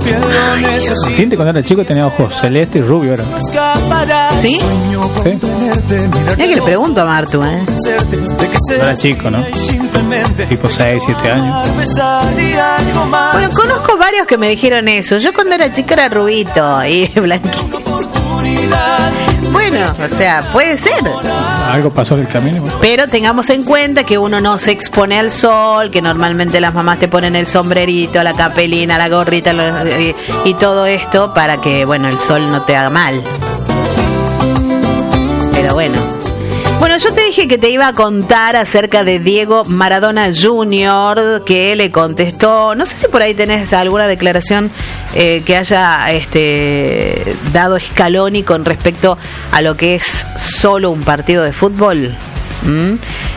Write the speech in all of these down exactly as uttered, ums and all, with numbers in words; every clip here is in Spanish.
Siente cuando era chico tenía ojos celeste y rubio, era. ¿Sí? ¿Sí? Es que le pregunto a Martu, ¿eh? No era chico, ¿no? Tipo seis, siete años. Bueno, conozco varios que me dijeron eso. Yo cuando era chica era rubito y blanquito. Bueno, o sea, puede ser. Algo pasó en el camino. Pero tengamos en cuenta que uno no se expone al sol, que normalmente las mamás te ponen el sombrerito, la capelina, la gorrita y, y todo esto para que, bueno, el sol no te haga mal. Pero bueno. Bueno, yo te dije que te iba a contar acerca de Diego Maradona junior, que le contestó, no sé si por ahí tenés alguna declaración eh, que haya este, dado Scaloni con respecto a lo que es solo un partido de fútbol. ¿Mm?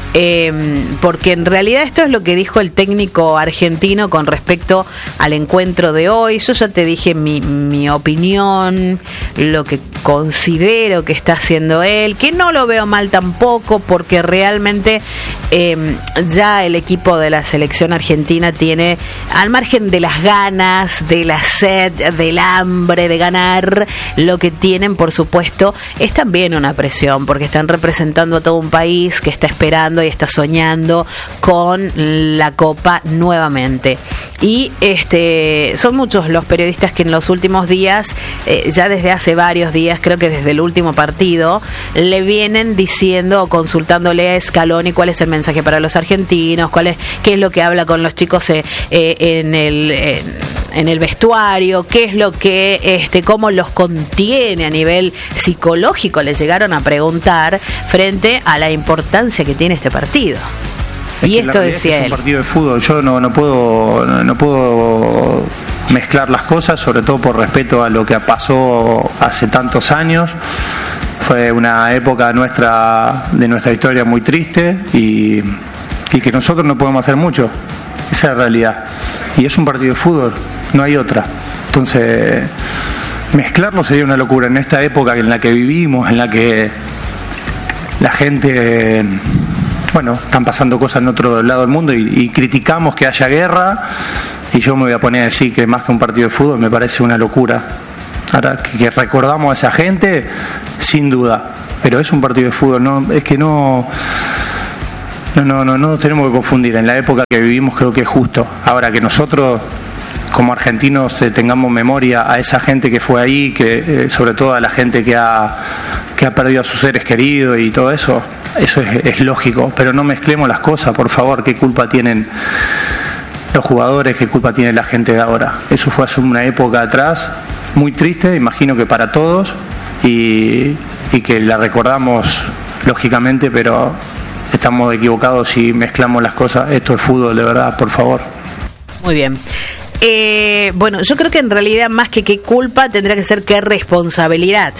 Eh, porque en realidad esto es lo que dijo el técnico argentino con respecto al encuentro de hoy. Yo ya te dije mi, mi opinión, lo que considero que está haciendo él, que no lo veo mal tampoco, porque realmente eh, ya el equipo de la selección argentina tiene, al margen de las ganas, de la sed, del hambre de ganar, lo que tienen, por supuesto, es también una presión, porque están representando a todo un país que está esperando y está soñando con la Copa nuevamente. Y este son muchos los periodistas que en los últimos días, eh, ya desde hace varios días, creo que desde el último partido, le vienen diciendo o consultándole a Scaloni cuál es el mensaje para los argentinos, cuál es, qué es lo que habla con los chicos eh, eh, en el en, en el vestuario, qué es lo que, este, cómo los contiene a nivel psicológico, le llegaron a preguntar frente a la importancia que tiene este partido. Es y esto decía es él. Un partido de fútbol, yo no, no puedo no, no puedo mezclar las cosas, sobre todo por respeto a lo que pasó hace tantos años. Fue una época nuestra de nuestra historia muy triste y, y que nosotros no podemos hacer mucho. Esa es la realidad. Y es un partido de fútbol, no hay otra. Entonces, mezclarlo sería una locura en esta época en la que vivimos, en la que la gente, bueno, están pasando cosas en otro lado del mundo y, y criticamos que haya guerra, y yo me voy a poner a decir que más que un partido de fútbol me parece una locura. Ahora, que, que recordamos a esa gente, sin duda, pero es un partido de fútbol, no, es que no no, no, no, no tenemos que confundir. En la época que vivimos creo que es justo. Ahora, que nosotros como argentinos eh, tengamos memoria a esa gente que fue ahí, que eh, sobre todo a la gente que ha que ha perdido a sus seres queridos y todo eso, eso es, es lógico, pero no mezclemos las cosas, por favor. ¿Qué culpa tienen los jugadores? ¿Qué culpa tiene la gente de ahora? Eso fue hace una época atrás, muy triste, imagino que para todos, y, y que la recordamos lógicamente, pero estamos equivocados si mezclamos las cosas. Esto es fútbol, de verdad, por favor. Muy bien. Eh, bueno, yo creo que en realidad más que qué culpa tendrá que ser qué responsabilidad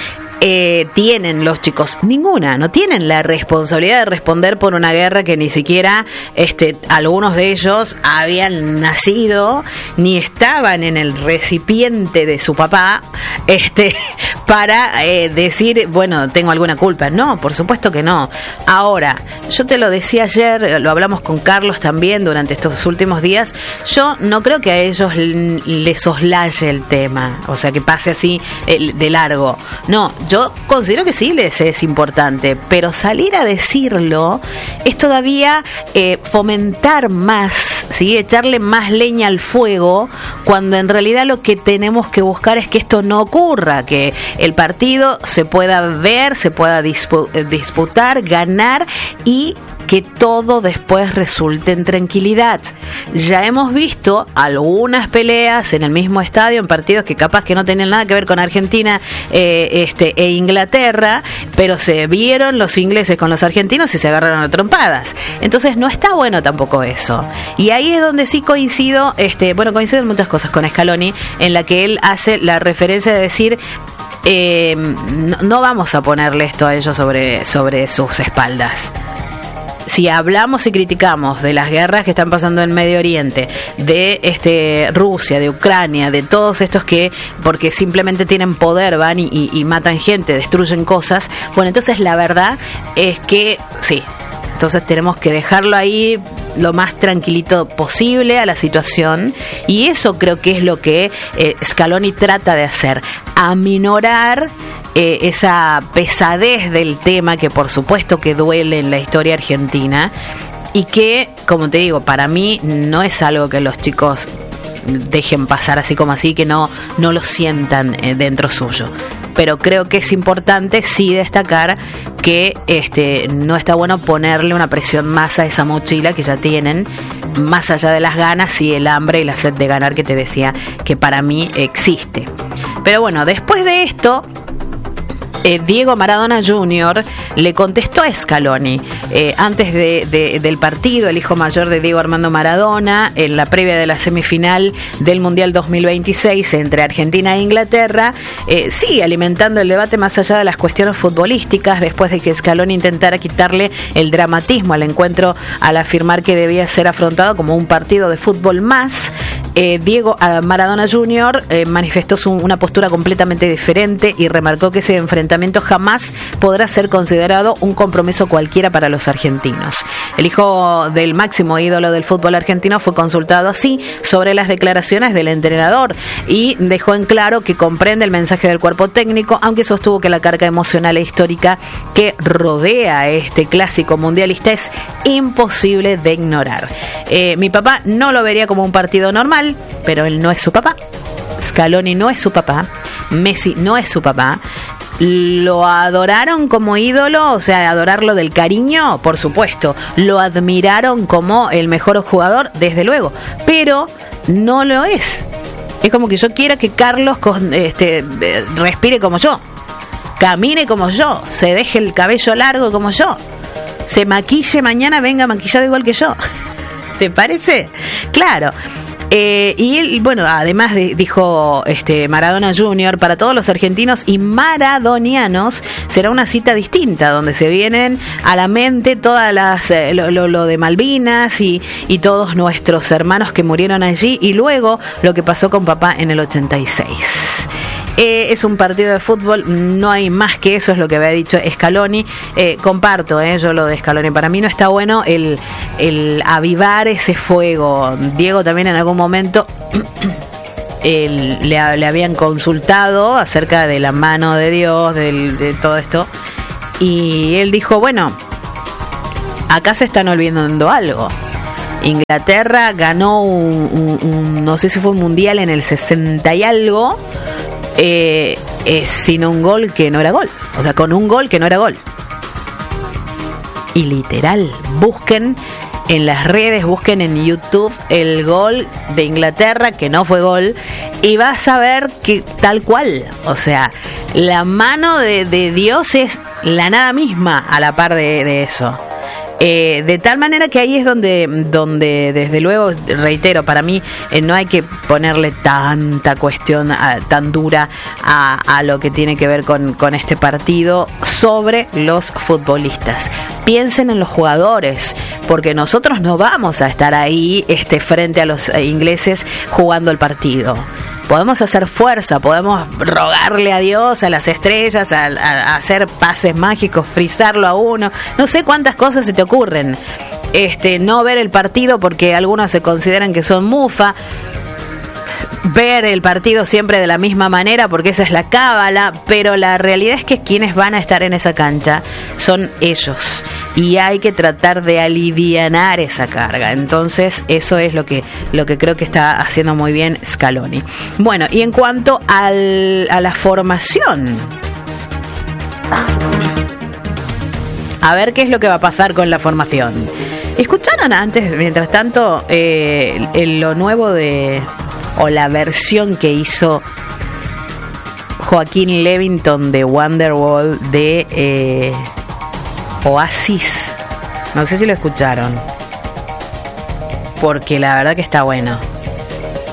eh, tienen los chicos. Ninguna, no tienen la responsabilidad de responder por una guerra que ni siquiera este, algunos de ellos habían nacido ni estaban en el recipiente de su papá este, para eh, decir, bueno, tengo alguna culpa. No, por supuesto que no. Ahora, yo te lo decía ayer, lo hablamos con Carlos también durante estos últimos días, yo no creo que a ellos les soslaye el tema, o sea, que pase así eh, de largo. No, yo considero que sí les es importante, pero salir a decirlo es todavía eh, fomentar más, ¿sí? Echarle más leña al fuego, cuando en realidad lo que tenemos que buscar es que esto no ocurra, que el partido se pueda ver, se pueda dispu- disputar, ganar y que todo después resulte en tranquilidad. Ya hemos visto algunas peleas en el mismo estadio, en partidos que capaz que no tenían nada que ver con Argentina eh, este, e Inglaterra, pero se vieron los ingleses con los argentinos y se agarraron a trompadas. Entonces no está bueno tampoco eso. Y ahí es donde sí coincido, este, bueno, coinciden muchas cosas con Scaloni, en la que él hace la referencia de decir, eh, no, no vamos a ponerle esto a ellos sobre, sobre sus espaldas. Si hablamos y criticamos de las guerras que están pasando en Medio Oriente, de este Rusia, de Ucrania, de todos estos que, porque simplemente tienen poder, van y, y, y matan gente, destruyen cosas, bueno, entonces la verdad es que sí, entonces tenemos que dejarlo ahí lo más tranquilito posible a la situación, y eso creo que es lo que eh, Scaloni trata de hacer, aminorar eh, esa pesadez del tema que por supuesto que duele en la historia argentina, y que, como te digo, para mí no es algo que los chicos dejen pasar así como así, que no, no lo sientan eh, dentro suyo. Pero creo que es importante sí destacar que este no está bueno ponerle una presión más a esa mochila que ya tienen, más allá de las ganas y el hambre y la sed de ganar que te decía que para mí existe. Pero bueno, después de esto, Eh, Diego Maradona junior le contestó a Scaloni eh, antes de, de, del partido, el hijo mayor de Diego Armando Maradona, en la previa de la semifinal del Mundial dos mil veintiséis entre Argentina e Inglaterra, eh, sigue alimentando el debate más allá de las cuestiones futbolísticas, después de que Scaloni intentara quitarle el dramatismo al encuentro al afirmar que debía ser afrontado como un partido de fútbol más. eh, Diego Maradona junior eh, manifestó su, una postura completamente diferente y remarcó que ese enfrentamiento jamás podrá ser considerado un compromiso cualquiera para los argentinos. El hijo del máximo ídolo del fútbol argentino fue consultado así sobre las declaraciones del entrenador y dejó en claro que comprende el mensaje del cuerpo técnico, aunque sostuvo que la carga emocional e histórica que rodea este clásico mundialista es imposible de ignorar. Eh, mi papá no lo vería como un partido normal, pero él no es su papá. Scaloni no es su papá. Messi no es su papá. ¿Lo adoraron como ídolo? O sea, adorarlo del cariño, por supuesto. ¿Lo admiraron como el mejor jugador? Desde luego. Pero no lo es. Es como que yo quiera que Carlos este, respire como yo, camine como yo, se deje el cabello largo como yo, se maquille mañana, venga maquillado igual que yo. ¿Te parece? Claro. Eh, y él, bueno, además de, dijo este Maradona junior, para todos los argentinos y maradonianos será una cita distinta, donde se vienen a la mente todas las eh, lo, lo, lo de Malvinas y, y todos nuestros hermanos que murieron allí, y luego lo que pasó con papá en el ochenta y seis. Eh, es un partido de fútbol, no hay más que eso, es lo que había dicho Scaloni. Eh, comparto eh, yo lo de Scaloni. Para mí no está bueno el, el avivar ese fuego. Diego también en algún momento el, le, le habían consultado acerca de la mano de Dios, del, de todo esto, y él dijo, bueno, acá se están olvidando algo. Inglaterra ganó un, un, un no sé si fue un mundial en el sesenta y algo, Eh, eh, sin un gol que no era gol, o sea, con un gol que no era gol. Y literal, busquen en las redes, busquen en YouTube el gol de Inglaterra que no fue gol, y vas a ver que tal cual, o sea, la mano de, de Dios es la nada misma a la par de, de eso. Eh, de tal manera que ahí es donde, donde desde luego, reitero, para mí eh, no hay que ponerle tanta cuestión a, tan dura a, a lo que tiene que ver con, con este partido sobre los futbolistas. Piensen en los jugadores, porque nosotros no vamos a estar ahí este, frente a los eh, ingleses jugando el partido. Podemos hacer fuerza, podemos rogarle a Dios, a las estrellas, a, a, a hacer pases mágicos, frizarlo a uno, no sé cuántas cosas se te ocurren. Este, no ver el partido porque algunos se consideran que son mufa, ver el partido siempre de la misma manera porque esa es la cábala, pero la realidad es que quienes van a estar en esa cancha son ellos, y hay que tratar de alivianar esa carga. Entonces eso es lo que lo que creo que está haciendo muy bien Scaloni. Bueno, y en cuanto al, a la formación, a ver qué es lo que va a pasar con la formación. ¿Escucharon antes, mientras tanto, eh, el, lo nuevo de, o la versión que hizo Joaquín Levington de Wonderwall de eh, Oasis? No sé si lo escucharon, porque la verdad que está bueno.